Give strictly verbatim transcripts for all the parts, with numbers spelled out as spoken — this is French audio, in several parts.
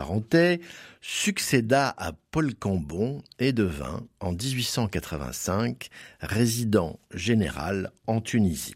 charentais, succéda à Paul Cambon et devint, en dix-huit cent quatre-vingt-cinq, résident général en Tunisie.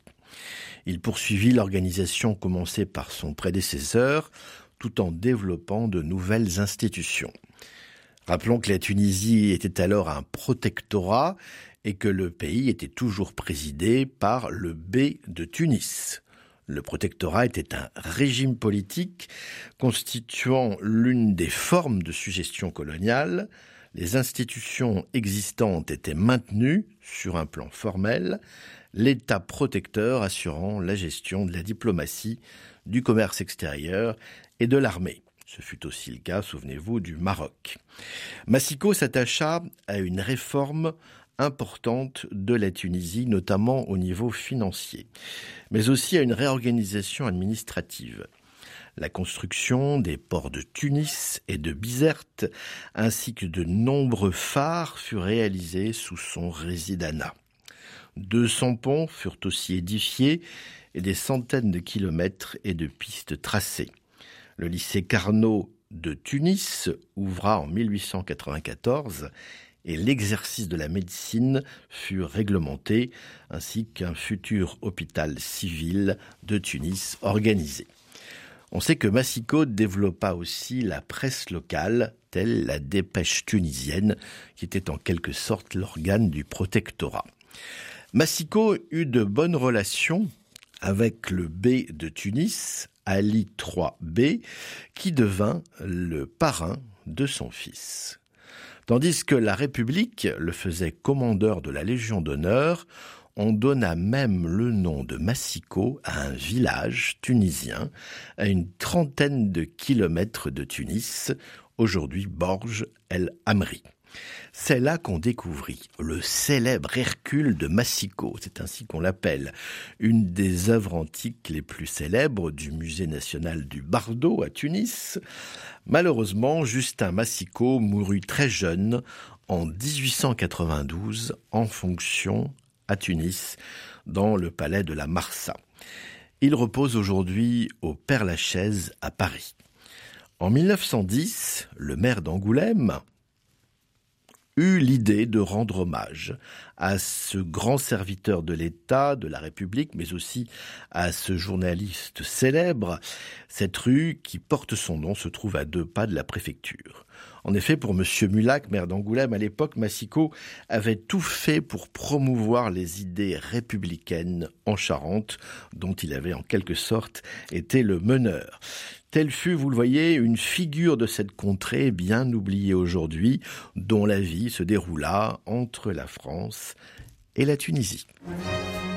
Il poursuivit l'organisation commencée par son prédécesseur, tout en développant de nouvelles institutions. Rappelons que la Tunisie était alors un protectorat et que le pays était toujours présidé par le bey de Tunis. Le protectorat était un régime politique constituant l'une des formes de suggestion coloniale. Les institutions existantes étaient maintenues sur un plan formel, l'État protecteur assurant la gestion de la diplomatie, du commerce extérieur et de l'armée. Ce fut aussi le cas, souvenez-vous, du Maroc. Massicot s'attacha à une réforme importante de la Tunisie, notamment au niveau financier, mais aussi à une réorganisation administrative. La construction des ports de Tunis et de Bizerte, ainsi que de nombreux phares, fut réalisée sous son résidanat. deux cents ponts furent aussi édifiés et des centaines de kilomètres et de pistes tracées. Le lycée Carnot de Tunis ouvra en mille huit cent quatre-vingt-quatorze et l'exercice de la médecine fut réglementé, ainsi qu'un futur hôpital civil de Tunis organisé. On sait que Massicot développa aussi la presse locale, telle la Dépêche tunisienne, qui était en quelque sorte l'organe du protectorat. Massicot eut de bonnes relations avec le bey de Tunis, Ali trois bey, qui devint le parrain de son fils. Tandis que la République le faisait commandeur de la Légion d'honneur, on donna même le nom de Massicot à un village tunisien à une trentaine de kilomètres de Tunis, aujourd'hui Borj El Amri. C'est là qu'on découvrit le célèbre Hercule de Massicot, c'est ainsi qu'on l'appelle, une des œuvres antiques les plus célèbres du Musée national du Bardo à Tunis. Malheureusement, Justin Massicot mourut très jeune en dix-huit cent quatre-vingt-douze en fonction à Tunis, dans le palais de la Marsa. Il repose aujourd'hui au Père-Lachaise à Paris. En mille neuf cent dix, le maire d'Angoulême eut l'idée de rendre hommage à ce grand serviteur de l'État, de la République, mais aussi à ce journaliste célèbre. Cette rue qui porte son nom se trouve à deux pas de la préfecture. En effet, pour M. Mulac, maire d'Angoulême, à l'époque, Massicot avait tout fait pour promouvoir les idées républicaines en Charente, dont il avait en quelque sorte été le meneur. Telle fut, vous le voyez, une figure de cette contrée bien oubliée aujourd'hui, dont la vie se déroula entre la France et la Tunisie.